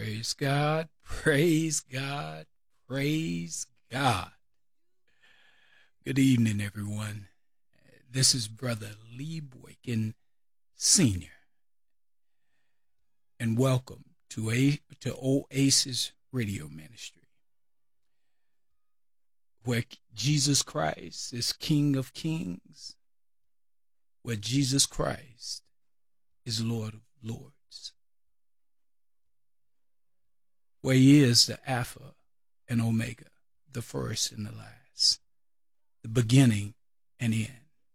Praise God, praise God, praise God. Good evening, everyone. This is Brother Lee Boykin Sr., and welcome to Oasis Radio Ministry, where Jesus Christ is King of Kings, where Jesus Christ is Lord of Lords, where he is the Alpha and Omega, the first and the last, the beginning and end,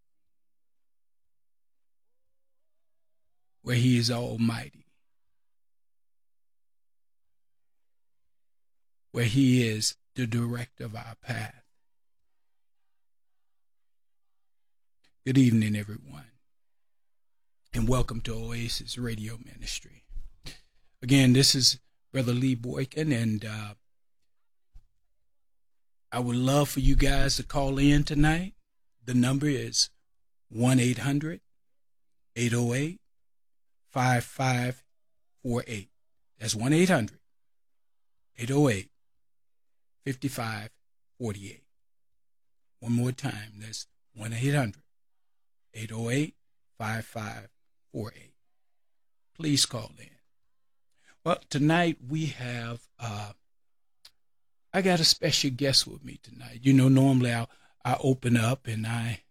where he is almighty, where he is the director of our path. Good evening, everyone, and welcome to Oasis Radio Ministry. Again, this is Brother Lee Boykin, and I would love for you guys to call in tonight. The number is 1-800-808-5548. That's 1-800-808-5548. One more time, that's 1-800-808-5548. Please call in. Well, tonight we have, I got a special guest with me tonight. You know, normally I open up and I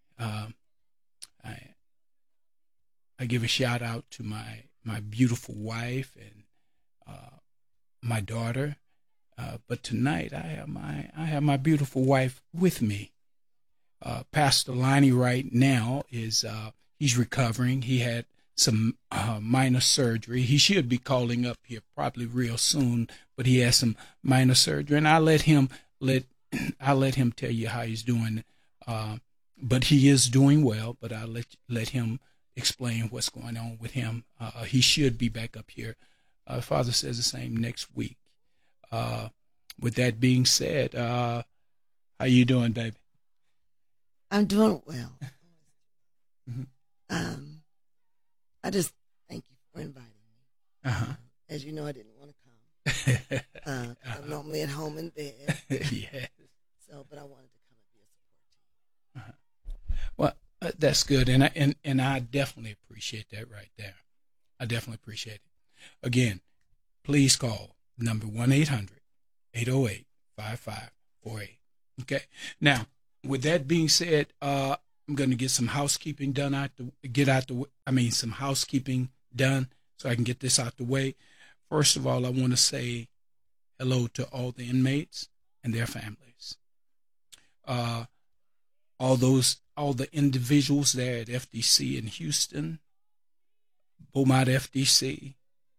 give a shout out to my beautiful wife and my daughter. But tonight I have my beautiful wife with me. Pastor Lonnie right now is he's recovering. He had some minor surgery. He should be calling up here probably real soon, but he has some minor surgery, and I'll let him tell you how he's doing. But he is doing well. But I'll let him explain what's going on with him. He should be back up here. Father says the same next week. With that being said, how you doing, baby? I'm doing well. Mm-hmm. I just thank you for inviting me. Uh-huh. As you know, I didn't want to come. I'm normally at home in bed. Yes. So, but I wanted to come and be a support to you. Well, that's good, and I definitely appreciate that right there. I definitely appreciate it. Again, please call number 1-800-808-5548. Okay. Now, with that being said, I'm going to get some housekeeping done some housekeeping done so I can get this out the way. First of all, I want to say hello to all the inmates and their families. All the individuals there at FDC in Houston, Beaumont FDC,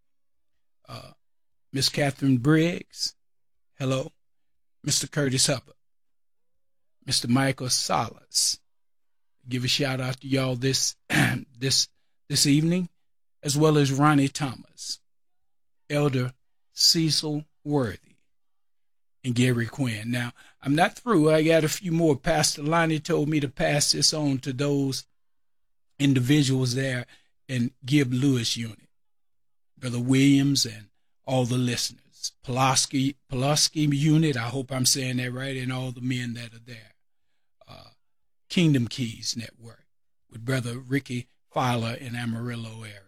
Miss Catherine Briggs, hello, Mr. Curtis Hubbard, Mr. Michael Salas. Give a shout out to y'all this evening, as well as Ronnie Thomas, Elder Cecil Worthy, and Gary Quinn. Now, I'm not through. I got a few more. Pastor Lonnie told me to pass this on to those individuals there in Gibb Lewis unit, Brother Williams and all the listeners. Pulaski unit, I hope I'm saying that right, and all the men that are there. Kingdom Keys Network with Brother Ricky Fowler in Amarillo area.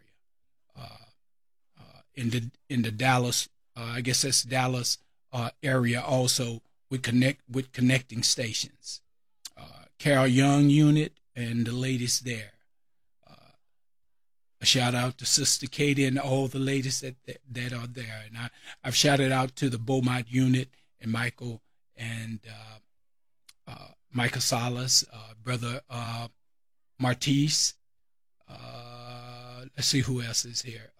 In the Dallas, I guess that's Dallas area also with connecting stations. Carol Young unit and the ladies there. A shout out to Sister Katie and all the ladies that are there. And I've shouted out to the Beaumont unit and Michael and Michael Salas, Brother Martise. Let's see who else is here.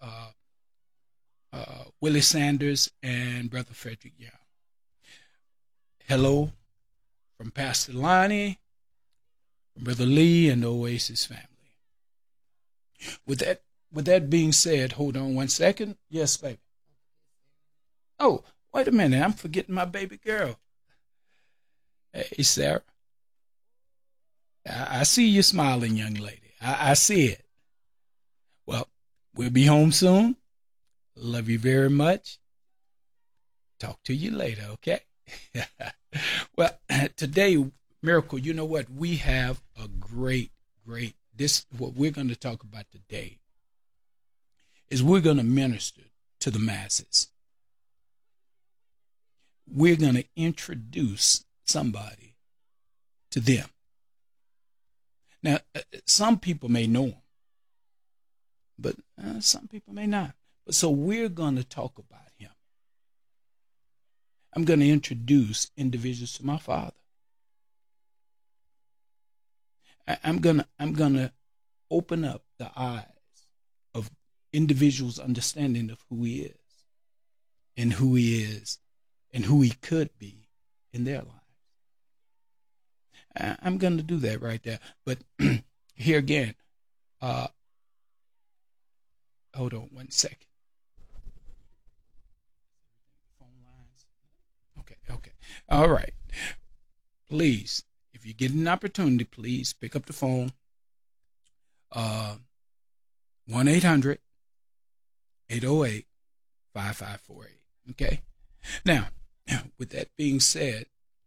Willie Sanders and Brother Frederick Young. Hello from Pastor Lonnie, from Brother Lee, and the Oasis family. With that being said, hold on one second. Yes, baby. Oh, wait a minute. I'm forgetting my baby girl. Hey, Sarah. I see you smiling, young lady. I see it. Well, we'll be home soon. Love you very much. talk to you later, okay? Well, today, Miracle, you know what? We have a great, what we're going to talk about today is we're going to minister to the masses. We're going to introduce somebody to them. Now, some people may know him, but some people may not. But so we're going to talk about him. I'm going to introduce individuals to my Father. I'm gonna open up the eyes of individuals' understanding of who he is and who he is and who he could be in their lives. I'm going to do that right there. But here again, hold on 1 second. Phone lines. Okay. All right. Please, if you get an opportunity, please pick up the phone. 1-800-808-5548. Okay? Now, with that being said,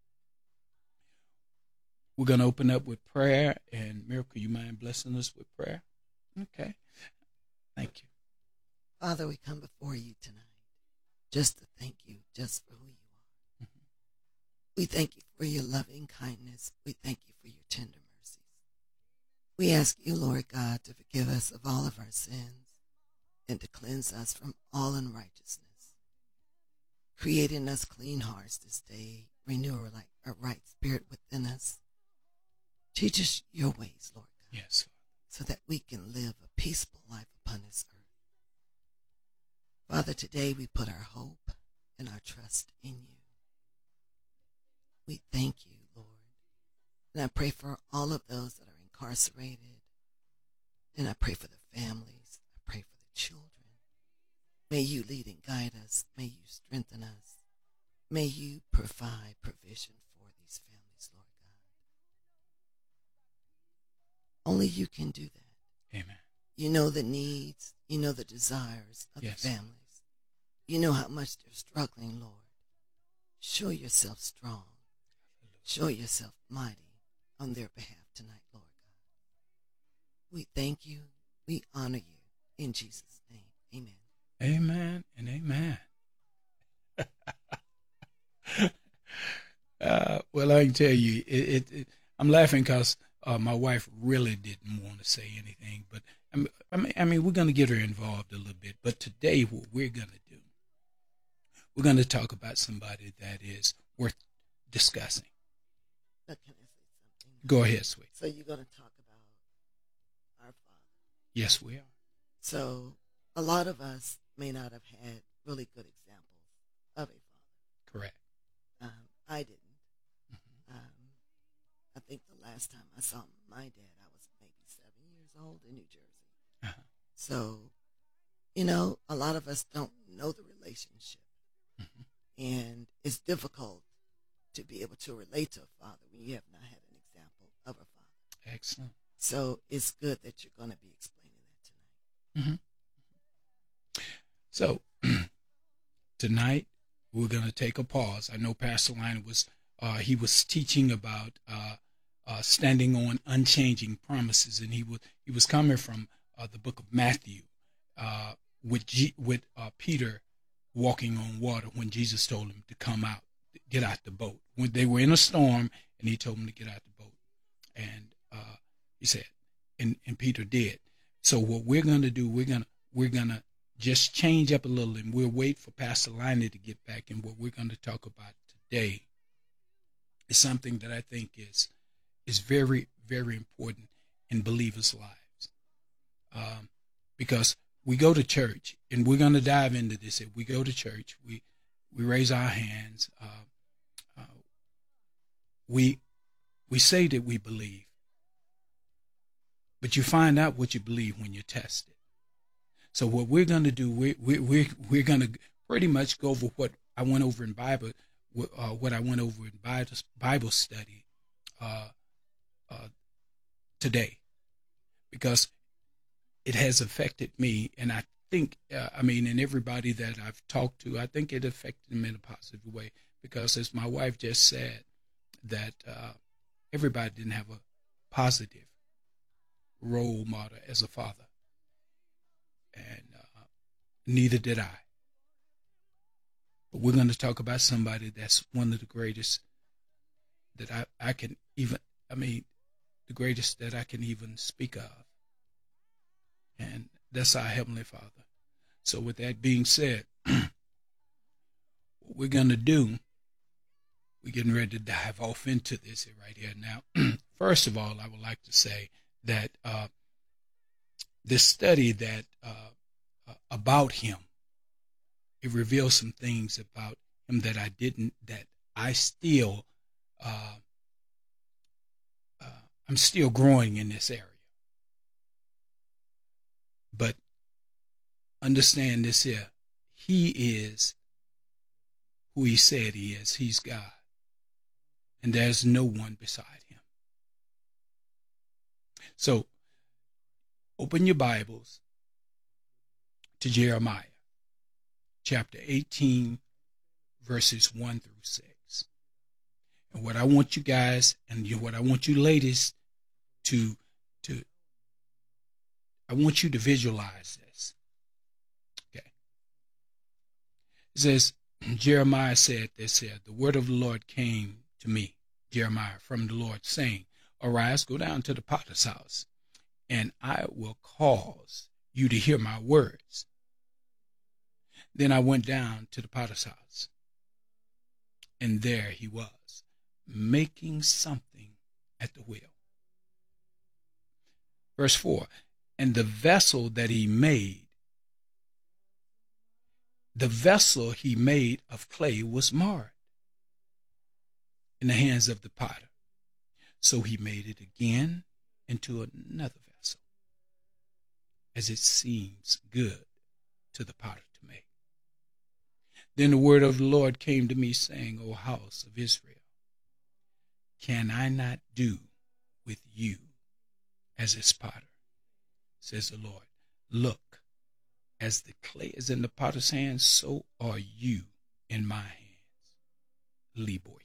we're going to open up with prayer. And Miracle, you mind blessing us with prayer? Okay. Thank you. Father, we come before you tonight just to thank you just for who you are. Mm-hmm. We thank you for your loving kindness. We thank you for your tender mercies. We ask you, Lord God, to forgive us of all of our sins and to cleanse us from all unrighteousness. Create in us clean hearts this day. Renew a right spirit within us. Teach us your ways, Lord God. Yes. So that we can live a peaceful life upon this earth. Father, today we put our hope and our trust in you. We thank you, Lord. And I pray for all of those that are incarcerated. And I pray for the families. I pray for the children. May you lead and guide us. May you strengthen us. May you provide provision for these families, Lord God. Only you can do that. Amen. You know the needs. You know the desires of the families. You know how much they're struggling, Lord. Show yourself strong. Show yourself mighty on their behalf tonight, Lord God. We thank you. We honor you. In Jesus' name, amen. Amen and amen. Well, I can tell you, I'm laughing because my wife really didn't want to say anything, but I mean, we're going to get her involved a little bit. But today, what we're going to do, we're going to talk about somebody that is worth discussing. But can I say something? Go ahead, sweet. So you're going to talk about our Father. Yes, we are. So a lot of us may not have had really good examples of a father. Correct. I didn't. Mm-hmm. I think the last time I saw my dad, I was maybe 7 years old in New Jersey. Uh-huh. So, a lot of us don't know the relationship. Mm-hmm. And it's difficult to be able to relate to a father when you have not had an example of a father. Excellent. So it's good that you're going to be explaining that tonight. Mm-hmm. So tonight we're going to take a pause. I know Pastor Lyon was teaching about standing on unchanging promises, and he was coming from the book of Matthew with Peter walking on water when Jesus told him to come out, get out the boat. When they were in a storm, and he told him to get out the boat, and he said, and Peter did. So what we're going to do, we're gonna just change up a little, and we'll wait for Pastor Liney to get back. And what we're going to talk about today is something that I think is very, very important in believers' lives, because we go to church, and we're going to dive into this. If we go to church, we raise our hands. We say that we believe, but you find out what you believe when you test it. So what we're going to do, we're going to pretty much go over what I went over in Bible study today, because it has affected me, and think, and everybody that I've talked to, I think it affected them in a positive way because, as my wife just said, that everybody didn't have a positive role model as a father, and neither did I. But we're going to talk about somebody that's one of the greatest that I can even, the greatest that I can even speak of. And that's our Heavenly Father. So with that being said, what we're going to do, we're getting ready to dive off into this right here now. First of all, I would like to say that this study that about him, it reveals some things about him that I still, I'm still growing in this area. But understand this here. He is who he said he is. He's God. And there's no one beside him. So open your Bibles to Jeremiah chapter 18, verses 1 through 6. And what I want you guys and what I want you ladies to I want you to visualize this. Okay. It says, Jeremiah said this here, the word of the Lord came to me, Jeremiah, from the Lord, saying, arise, go down to the potter's house, and I will cause you to hear my words. Then I went down to the potter's house, and there he was, making something at the wheel. Verse 4, and the vessel he made of clay was marred in the hands of the potter. So he made it again into another vessel, as it seems good to the potter to make. Then the word of the Lord came to me, saying, O house of Israel, can I not do with you as this potter? Says the Lord. Look, as the clay is in the potter's hands, so are you in my hands. Lee Boykin.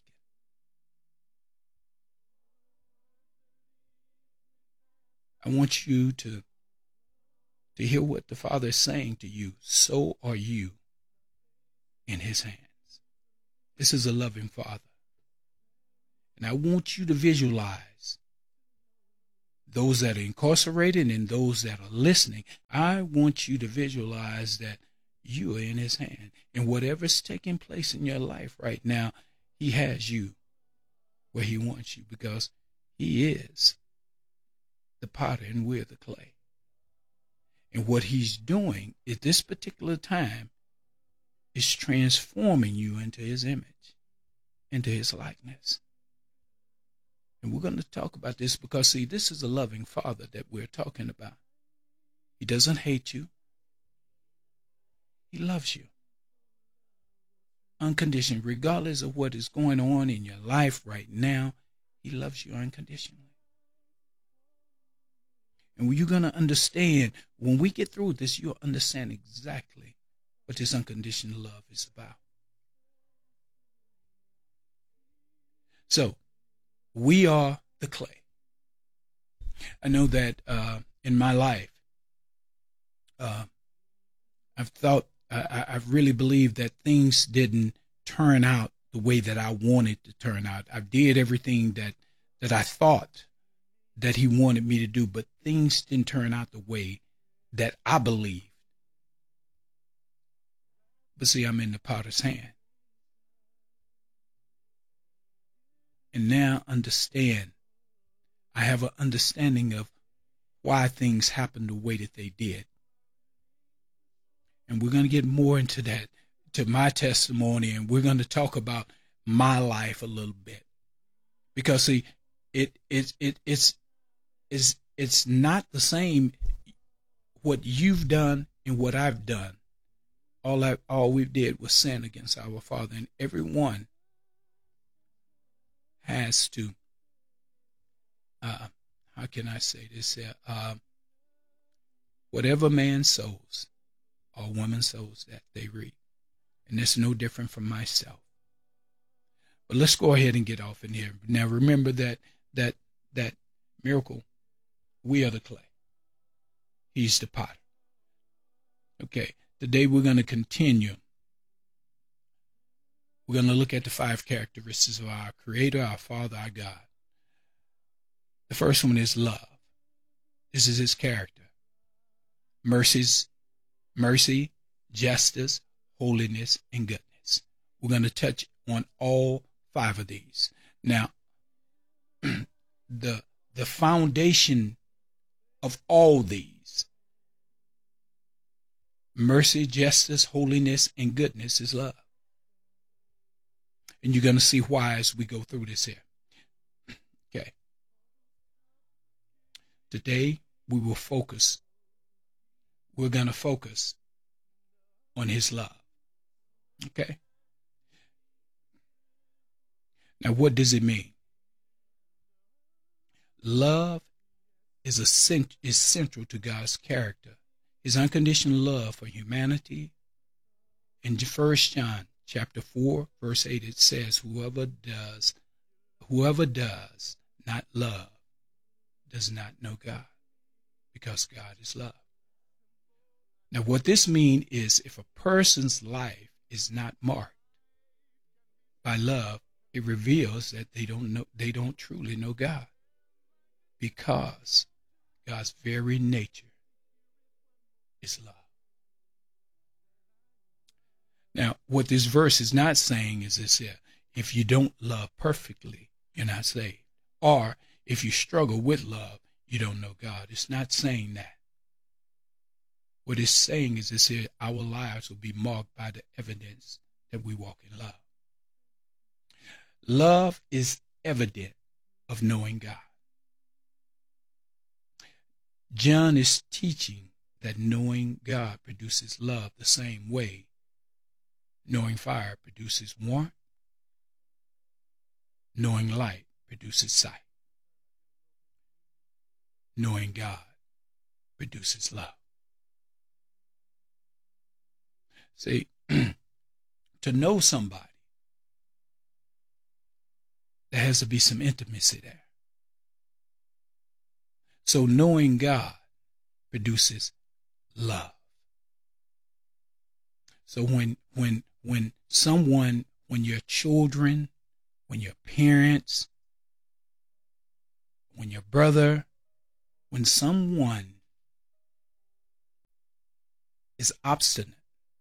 I want you to hear what the Father is saying to you. So are you in his hands. This is a loving Father. And I want you to visualize those that are incarcerated and those that are listening. I want you to visualize that you are in his hand. And whatever's taking place in your life right now, he has you where he wants you, because he is the potter and we're the clay. And what he's doing at this particular time is transforming you into his image, into his likeness. And we're going to talk about this because, see, this is a loving Father that we're talking about. He doesn't hate you. He loves you unconditionally, regardless of what is going on in your life right now. He loves you unconditionally. And you're going to understand, when we get through this, you'll understand exactly what this unconditional love is about. So, we are the clay. I know that in my life, I've really believed that things didn't turn out the way that I wanted to turn out. I did everything that I thought that he wanted me to do, but things didn't turn out the way that I believed. But see, I'm in the potter's hand. And now understand, I have an understanding of why things happened the way that they did. And we're going to get more into that, to my testimony, and we're going to talk about my life a little bit. Because see, it's not the same what you've done and what I've done. All we did was sin against our Father, and everyone has to, how can I say this here? Whatever man sows, all women sows that they reap. And it's no different from myself. But let's go ahead and get off in here. Now remember that miracle, we are the clay. He's the potter. Okay, today we're going to continue. We're going to look at the 5 characteristics of our Creator, our Father, our God. The first one is love. This is his character. Mercy, justice, holiness, and goodness. We're going to touch on all 5 of these. Now, the foundation of all these, mercy, justice, holiness, and goodness, is love. And you're going to see why as we go through this here. Okay. Today, we're going to focus on his love. Okay. Now, what does it mean? Love is central to God's character. His unconditional love for humanity. In 1 John chapter 4, verse 8, it says, whoever does not love does not know God, because God is love. Now, what this means is if a person's life is not marked by love, it reveals that they don't truly know God, because God's very nature is love. Now, what this verse is not saying is this here: if you don't love perfectly, you're not saved. Or if you struggle with love, you don't know God. It's not saying that. What it's saying is this here: our lives will be marked by the evidence that we walk in love. Love is evident of knowing God. John is teaching that knowing God produces love the same way knowing fire produces warmth, knowing light produces sight. Knowing God produces love. See, to know somebody, there has to be some intimacy there. So knowing God produces love. So when your children, when your parents, when your brother, when someone is obstinate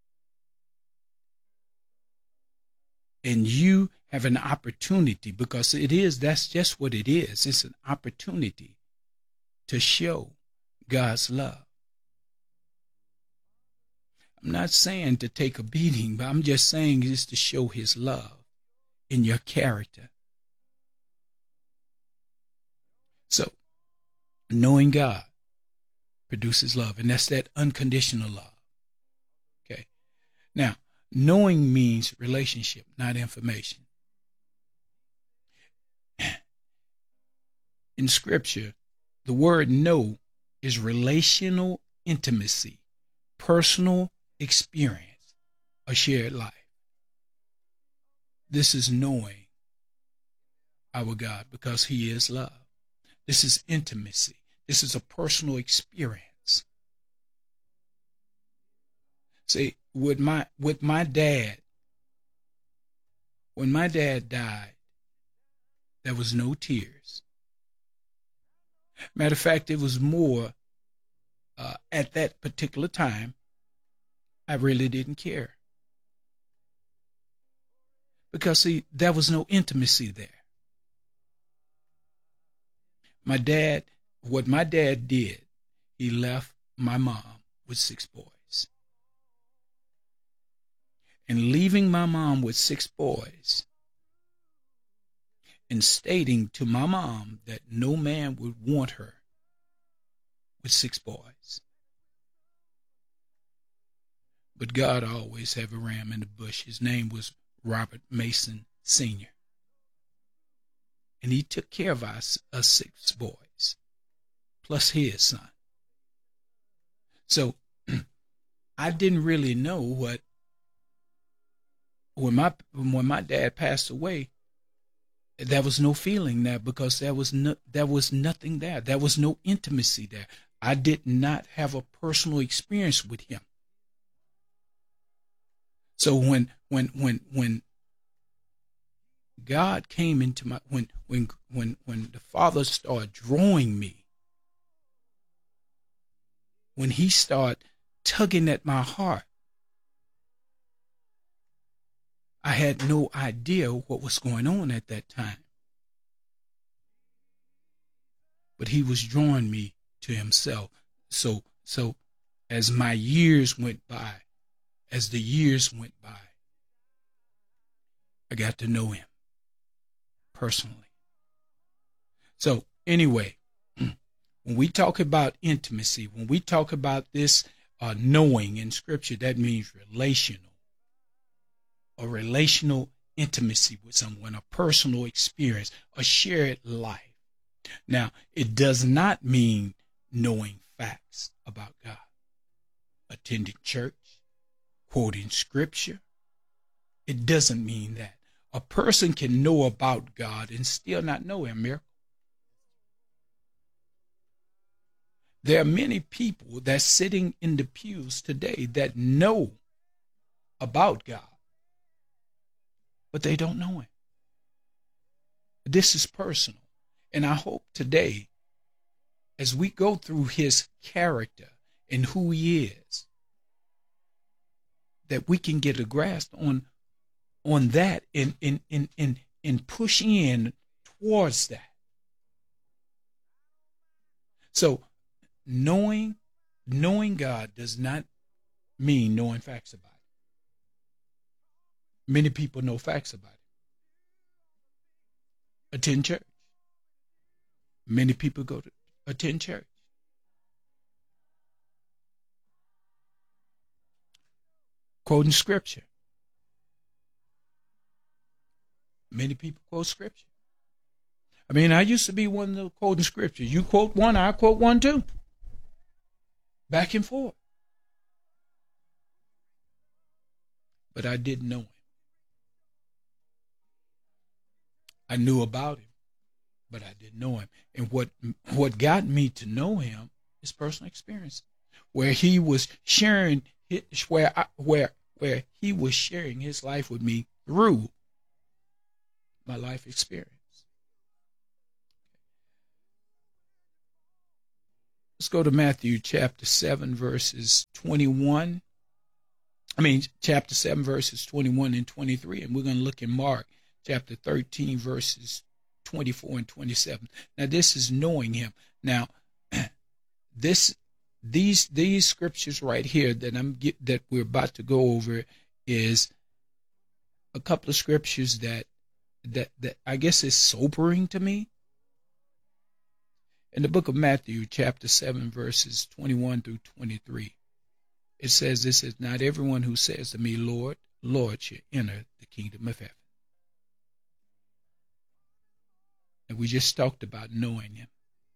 and you have an opportunity, because that's just what it is. It's an opportunity to show God's love. I'm not saying to take a beating, but I'm just saying is to show his love in your character. So, knowing God produces love, and that's that unconditional love. Okay. Now, knowing means relationship, not information. In Scripture, the word know is relational intimacy, personal experience, a shared life. This is knowing our God, because he is love. This is intimacy. This is a personal experience. See, with my dad, when my dad died, there was no tears. Matter of fact, it was more at that particular time, I really didn't care. Because, see, there was no intimacy there. What my dad did, he left my mom with 6 boys. And leaving my mom with 6 boys and stating to my mom that no man would want her with 6 boys. But God always had a ram in the bush. His name was Robert Mason Sr. And he took care of us 6 boys, plus his son. So I didn't really know what when my dad passed away. There was no feeling there because there was nothing there. There was no intimacy there. I did not have a personal experience with him. So when God came into my when the Father started drawing me, when he started tugging at my heart, I had no idea what was going on at that time. But he was drawing me to himself. So as the years went by, I got to know him personally. So anyway, when we talk about intimacy, when we talk about this knowing in Scripture, that means a relational intimacy with someone, a personal experience, a shared life. Now, it does not mean knowing facts about God, attending church, quoting Scripture. It doesn't mean that. A person can know about God and still not know him, Miracle. There are many people that's sitting in the pews today that know about God, but they don't know him. This is personal. And I hope today, as we go through his character and who he is, that we can get a grasp on that and push in towards that. So knowing God does not mean knowing facts about it. Many people know facts about it. Attend church. Many people go to attend church. Quoting Scripture. Many people quote Scripture. I mean, I used to be one of the quoting Scripture. You quote one, I quote one too. Back and forth. But I didn't know him. I knew about him, but I didn't know him. And what got me to know him is personal experience, where he was sharing where he was sharing his life with me through my life experience. Let's go to Matthew chapter 7 verses 21. Chapter 7 verses 21 and 23, and we're going to look in Mark chapter 13 verses 24 and 27. Now this is knowing him. Now these scriptures right here that we're about to go over is a couple of scriptures that I guess is sobering to me. In the book of Matthew chapter 7 verses 21 through 23, it says, "This is not everyone who says to me, Lord, Lord, shall enter the kingdom of heaven." And we just talked about knowing him.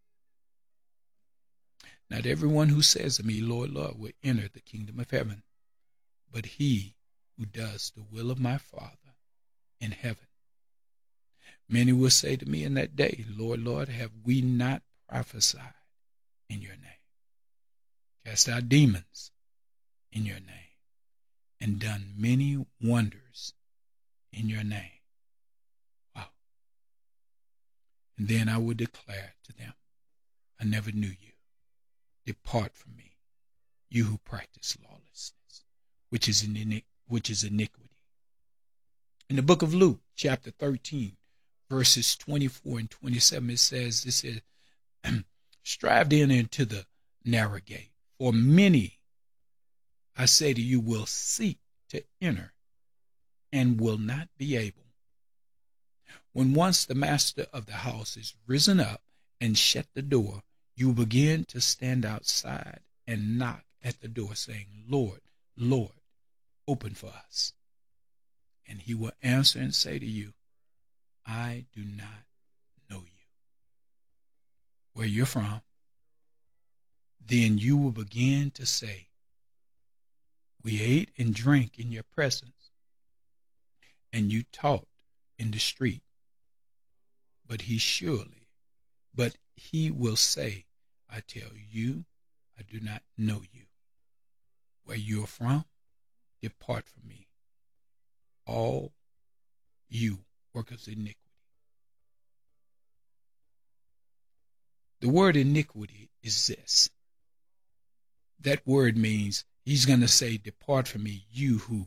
Not everyone who says to me, Lord, Lord, will enter the kingdom of heaven, but he who does the will of my Father in heaven. Many will say to me in that day, Lord, Lord, have we not prophesied in your name, cast out demons in your name, and done many wonders in your name? Wow. And then I would declare to them, I never knew you. Depart from me, you who practice lawlessness, which is iniquity. In the book of Luke, chapter 13, verses 24 and 27, it says, this is, strive to enter into the narrow gate, for many, I say to you, will seek to enter and will not be able. When once the master of the house is risen up and shut the door, you will begin to stand outside and knock at the door, saying, Lord, Lord, open for us. And he will answer and say to you, I do not know you, where you're from. Then you will begin to say, We ate and drank in your presence, and you taught in the street. But he will say, I tell you, I do not know you. Where you are from, depart from me, all you workers of iniquity. The word iniquity is this. That word means he's going to say, depart from me, you who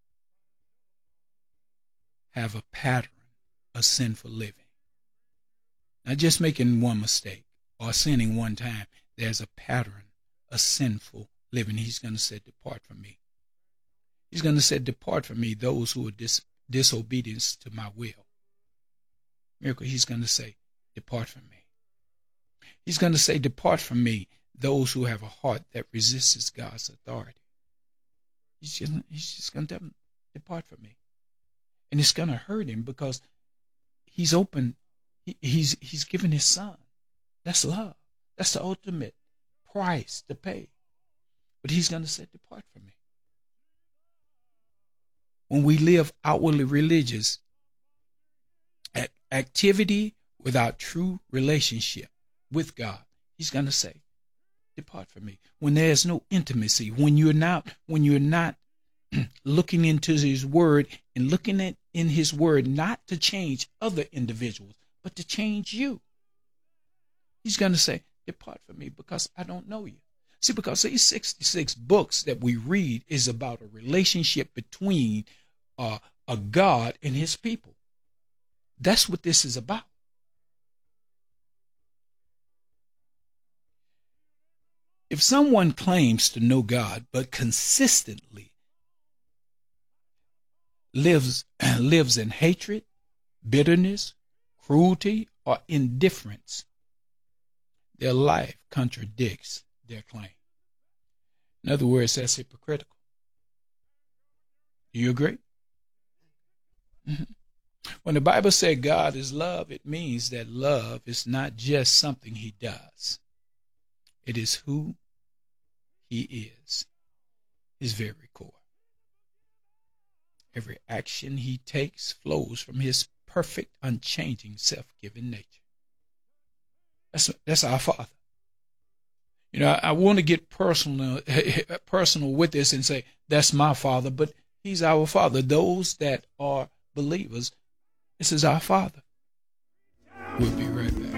have a pattern of sinful living. Not just making one mistake or sinning one time. There's a pattern of sinful living. He's going to say, depart from me. He's going to say, depart from me, those who are disobedience to my will. Miracle, he's going to say, depart from me. He's going to say, depart from me, those who have a heart that resists God's authority. He's just going to tell them, depart from me. And it's going to hurt him because he's open. He's given his son. That's love. That's the ultimate price to pay. But he's going to say, depart from me. When we live outwardly religious activity without true relationship with God, he's going to say, depart from me. When there's no intimacy, when you're not looking into his word and looking at in his word not to change other individuals, but to change you. He's going to say, depart from me because I don't know you. See, because these 66 books that we read is about a relationship between a God and his people. That's what this is about. If someone claims to know God but consistently lives in hatred, bitterness, cruelty, or indifference, their life contradicts their claim. In other words, that's hypocritical. Do you agree? Mm-hmm. When the Bible says God is love, it means that love is not just something he does. It is who he is, his very core. Every action he takes flows from his perfect, unchanging, self-giving nature. That's our Father. You know, I want to get personal with this and say, that's my Father, but he's our Father. Those that are believers, this is our Father. We'll be right back.